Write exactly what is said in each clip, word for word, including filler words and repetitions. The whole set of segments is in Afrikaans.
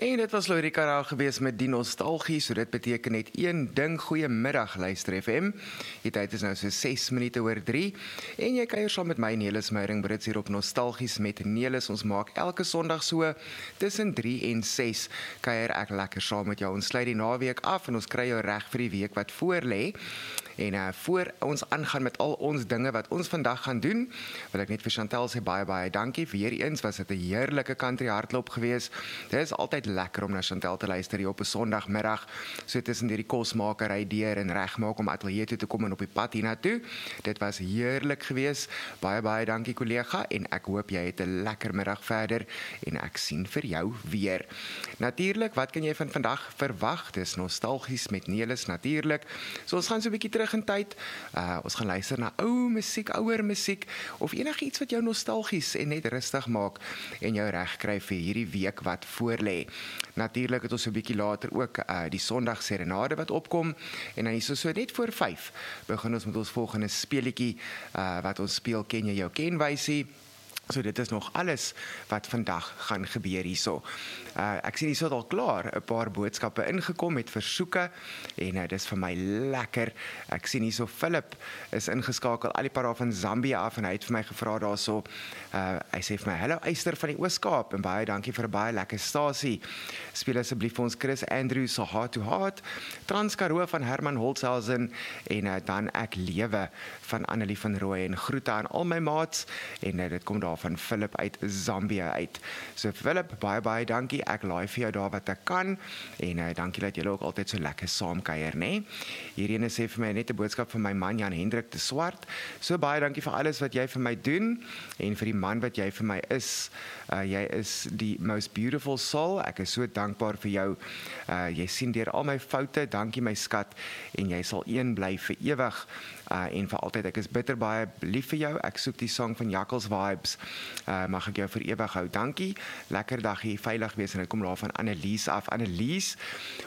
En dit was Lorika Raal gewees met die nostalgie, so dit beteken net een ding, goeiemiddag luister F M. Die tyd is nou so ses minute oor drie en jy kuier saam met my Nelis Meyering Brits hier op Nostalgies met Nelis. Ons maak elke Sondag so tussen drie en ses kuier ek lekker saam met jou. Ons sluit die naweek af en ons kry jou reg vir die week wat voor lê. En uh, voor ons aangaan met al ons dinge wat ons vandag gaan doen, wil ek net vir Chantel sê baie baie dankie. Weer eens was dit 'n heerlike country hardloop gewees. Dit is altyd lekker om na Chantel te luister hier op 'n Sondagmiddag, so tussen hierdie kosmakery deur en regmaak om ateljee toe te kom en op die pad hiernatoe. Dit was heerlik gewees. Baie baie dankie kollega en ek hoop jy het 'n lekker middag verder en ek sien vir jou weer. Natuurlik, wat kan jy van vandag verwag? Dis nostalgies met Nelis natuurlik. So ons gaan so 'n bietjie terug in tyd. Uh, ons gaan luister na ou musiek, ouer musiek of enigiets wat jou nostalgies en net rustig maak en jou reg kry vir hierdie week wat voor lê. Natuurlik het ons so 'n bietjie later ook uh, die Sondag serenade wat opkom en dan is so net voor vyf begin ons met ons volgende speletjie uh, wat ons speel ken jy jou kenwysie. So dit is nog alles wat vandag gaan gebeur hierso. Uh, ek sien hierso al klaar 'n paar boodskappe ingekom met versoeke en uh, dis vir my lekker. Ek sien hierso Philip is ingeskakel al die pad daar van Zambia af en hy het vir my gevra daarso. Uh, hy sê vir my hallo Eyster van die Oos-Kaap en baie dankie vir 'n baie lekker stasie. Speel asseblief vir ons Chris Andrews se Heart to Heart, Transkaroo van Herman Holtzhausen en uh, dan Ek Lewe van Annelie van Rooyen en groete aan al my maats en uh, dit kom daar van Philip uit Zambia uit. So Philip, baie baie dankie. Ek laai vir jou daar wat ek kan en uh, dankie dat julle ook altyd so lekker saamkuier, nê. Hierdie sê vir my net 'n boodskap van my man Jan Hendrik de Swart. So baie dankie vir alles wat jy vir my doen en vir die man wat jy vir my is. Uh, jy is die most beautiful soul. Ek is so dankbaar vir jou. Uh, jy sien deur al my foute. Dankie my skat en jy sal een bly vir ewig. Uh, en vir altyd, ek is bitter baie lief vir jou. Ek soek die song van Jackals Vibes. Uh, mag ek jou vir ewig hou. Dankie. Lekker dag hier, veilig wees en dit kom daar van Annelies af. Annelies,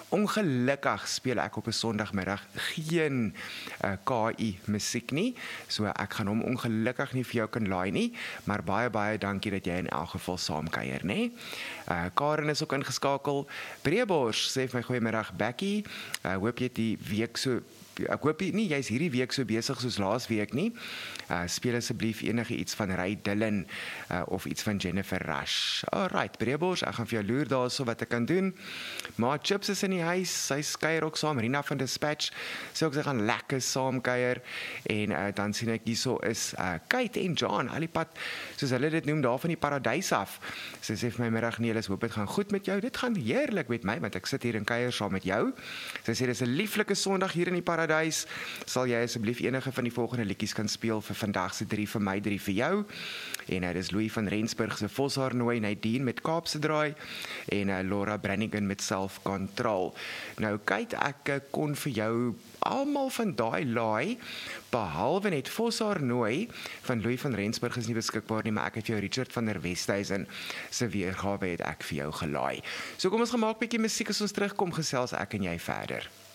ongelukkig speel ek op 'n Sondagmiddag geen uh, K I musiek nie. So ek gaan hom ongelukkig nie vir jou kan laai nie, maar baie baie dankie dat jy in elk geval saamkuier, nê. Uh, Karen is ook ingeskakel. Breebors sê vir my goeiemiddag Becky. Uh, hoop jy die week so Ek hoop nie, jy is hierdie week so besig soos laas week nie. Uh, speel asseblief enige iets van Ray Dillon uh, of iets van Jennifer Rush. Alright, Breebors, ek gaan vir jou loer daar so wat ek kan doen. Maar Chips is in die huis, sy skuier ook saam, Rina van Dispatch, sy ook sy gaan lekker saam kuier. En uh, dan sien ek hierso is uh, Kate en John, al die pad, soos hulle dit noem, daar van die paradys af. Sy sê vir my middag, Nelis, hoop dit gaan goed met jou. Dit gaan heerlik met my, want ek sit hier in kuier saam met jou. Sy sê, dit is 'n lieflike Sondag hier in die paradys. Sal jy asseblief enige van die volgende liedjies kan speel vir vandag se drie vir my, drie vir jou. En uh, dis Louis van Rensburg se Voshaar Nooi, Nadine met Kaapse Draai en uh, Laura Brannigan met Self Control. Nou kyk, ek uh, kon vir jou almal van daai laai, behalwe net Voshaar Nooi van Louis van Rensburg is nie beskikbaar nie, maar ek het vir jou Richard van der Westhuizen se weergawe het ek vir jou gelaai. So kom ons gemaak 'n bietjie musiek as ons terugkom, gesels ek en jy verder.